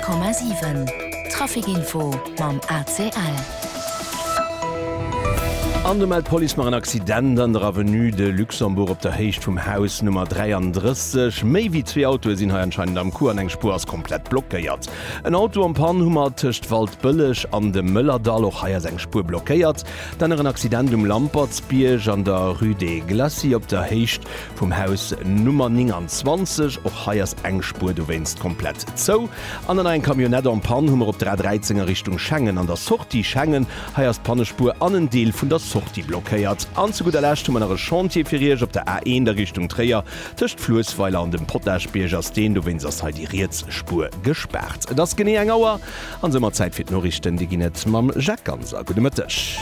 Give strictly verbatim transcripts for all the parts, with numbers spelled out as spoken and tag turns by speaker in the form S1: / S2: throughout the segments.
S1: Komma sieben. Trafikinfo mam A C L.
S2: An de Meldpolice mar een Accident an der Avenue de Luxemburg op der Heicht vum Haus Nummer dreiunddreißig. Méi wie zwei Autos sinn ha anscheinend am Kur an eng Spur ass komplett blockéiert. Ein Auto am Panhummer tcht Wald Bëllech an de Mëllerdal och haier seg Spur blockéiert. Dann er een Accident um Lampertsbierg an der Rue de Glacy op der Heicht vum Haus Nummer neunundzwanzig och haiers eng Spur du wennst komplett zo. An an ein Kamionett am Panhummer op der dreizehner Richtung Schengen an der Sorti Schengen haiers Pannespur an en Deel vun der Sorti blockéiert. An zu guter Lächt man Chantierfiriert op der A eins der Richtung Träer tcht Flussweiler an dem Potterspiergers den du wennst das halt die Rietsspur gesperrt. Das gene eng Auer an sommer Zeit fir Norrichten die Ginet mam Jack Ganser. Gute Mëttech.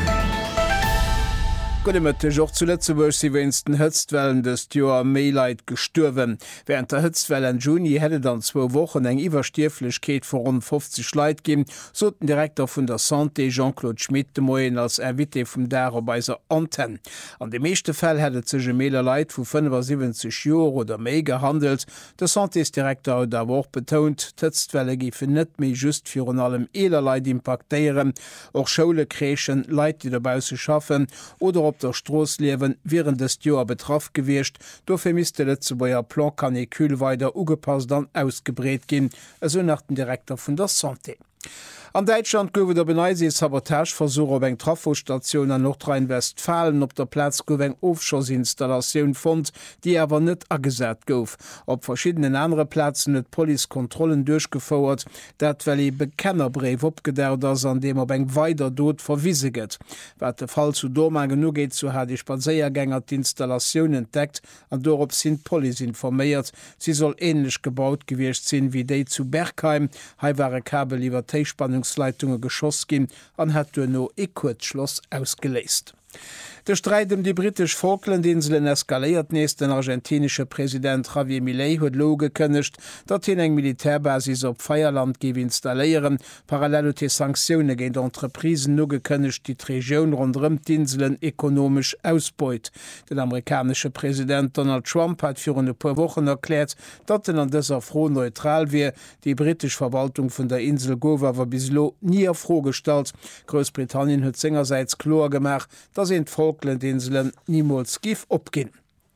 S3: Gottemëtte joch zuletzebuch si wennsten Hëtztwellen des Joer Maileit gestuerwen. Während der Hëtzwell en Juni hätte dann zwo Wochen eng Iwerstieflechkeet vor rund fünfzig Leiit gin, so den Direktor vun der Santé Jean-Claude Schmidt de Moien als Erwitte vum derer bei se Anten. An de meeschte Fäll hätte zege Mailerleit vu fünfundsiebzig Joer oder méi gehandelt. De Santésdirektor der woch betont, d'Hëtztwelle gife net méi just fir an allem Elerleit impactéieren, och Schoule kreechen, Leiit die derbause schaffen oder op der Stroos lewen während des Joer betraff gewircht, dofir miste letze beier Plan Kanikül weiter ugepasst dann ausgebreet gin, eso nach den Direktor vun der Santé. An Deitschland gowe der beneise Sabotageversuch op eng Trafostation an Nordrhein-Westfalen op der Platz gouf eng Ofschossinstallationun fand, die awer net agesät gouf. Op verschiedenen andere Plätzen et Polikontrollen durchgefauerert, dat well e Bekennerbreef opgedert ass an dem op eng weider dot verwieseget. Wat de Fall zu Doma genug geht, so hat die Spaséiergänger d'Installationun entdeckt an dorop sind Poli informéiert. Sie soll ähnlich gebaut gewircht sinn wie déi zu Bergheim, heiware Kabel iwwer Teichspannung Leitungen geschoss gin an hat no Equitschloss ausgeleest. Der Streit um die britisch Falklandinseln eskaliert nächst den argentinische Präsident Javier Milei huet lo gekënnecht, dat hin eng Militärbasis op Feierland gewe installieren, parallel te Sanktionen géint Entreprisen no gekënnecht die Region rundrem d'Inseln ekonomisch ausbeut. Den amerikanische Präsident Donald Trump hat für eine paar Wochen erklärt, dat den an dieser froh neutral wie die britische Verwaltung von der Insel Gowa war bislo nie erfrohgestalt. Großbritannien huet seinerseits klar gemacht, dass in Falklandinseln niemals gif opgin.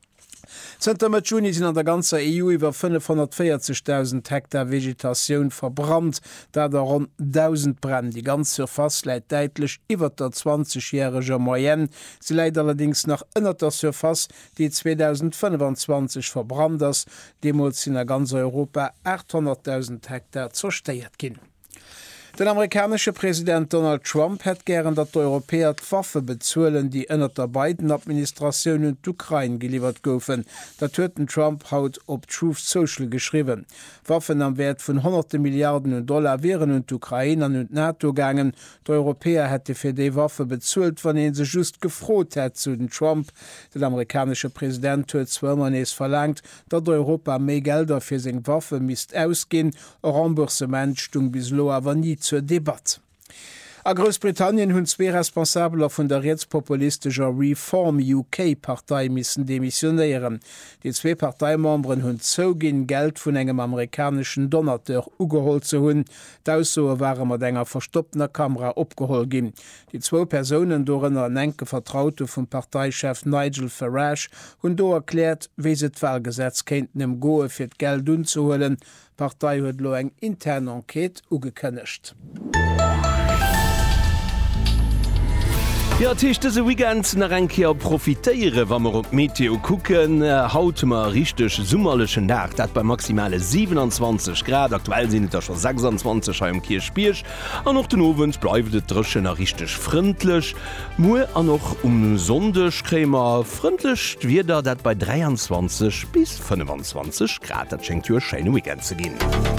S3: Zter Juni sind an der ganze E U iwwer fünfhundertvierzigtausend Hektar Vegetation verbrannt, da daran tausend brennen. Die ganze Surface leiit deitlich iwwer der zwanzigjährige Moyenne. Sie leiit allerdings nach ënner der Surface, die zweitausendfünfundzwanzig verbrannt ass, demals in der ganz Europa achthunderttausend Hektar zersteiert gin. Den amerikanische Präsident Donald Trump hat gern, dat Europäer Waffe bezuelen, die ënner der beiden Administrationen d'Ukraine geliefert goufen. Dat hueten Trump haut op Truth Social geschrieben. Waffen am Wert vun hunderte Milliarden Dollar wären und Ukraine an und NATO gangen. D'Europäer hätte fir de Waffe bezuelt, wann en se just gefrot hat zu den Trump. Den amerikanische Präsident huet zweimal verlangt, dat Europa méi Gelder fir seg Waffe mist ausgin, o Remboursement stung bislo awer nie zur Debatte. A Großbritannien hunn zwei Responsabler vun der rechtspopulistischer Reform U K-Partei missen demissionéieren. Die zwei Parteimembren hunn zogin Geld vun engem amerikanischen Donateur ugeholt ze hunn, d'Aussoe waren mat enger verstoppner Kamera opgehol gin. Die zwo Personen dorenner an enke Vertraute vum Parteichef Nigel Farage hunn do erklärt, wie se d'Wahlgesetz kenten em Goe fir d' Geld unzuholen. Partei huet lo eng interne Enquete ugekënnecht.
S2: Ja, techte se Weekend nach enkeer profitéiere, wann wir op Meteo kucken, haut ma richtig summerlechen Tag, dat bei maximale siebenundzwanzig Grad, aktuell sinnet er schon sechsundzwanzig im Kirchspierch, an noch den Ovens bleibt et drschen er richtig frindlech, Mu an noch um Sondechkrämer frindlech wie da dat bei dreiundzwanzig bis fünfundzwanzig Grad, dat schenkt ihr scheine Weekend zu gehen.